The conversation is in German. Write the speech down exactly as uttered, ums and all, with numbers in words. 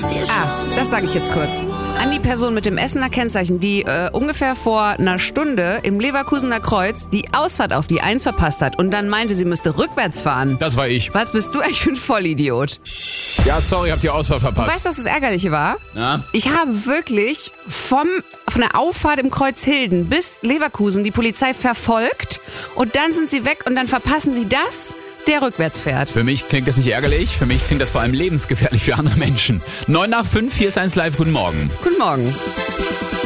Ah, das sage ich jetzt kurz. An die Person mit dem Essener Kennzeichen, die äh, ungefähr vor einer Stunde im Leverkusener Kreuz die Ausfahrt auf die eins verpasst hat und dann meinte, sie müsste rückwärts fahren. Das war ich. Was bist du eigentlich für ein Vollidiot? Ja, sorry, habt ihr Ausfahrt verpasst. Weißt du, was das Ärgerliche war? Na? Ich habe wirklich vom, von der Auffahrt im Kreuz Hilden bis Leverkusen die Polizei verfolgt und dann sind sie weg und dann verpassen sie das, der rückwärts fährt. Für mich klingt das nicht ärgerlich, für mich klingt das vor allem lebensgefährlich für andere Menschen. neun nach fünf, hier ist eins live, guten Morgen. Guten Morgen.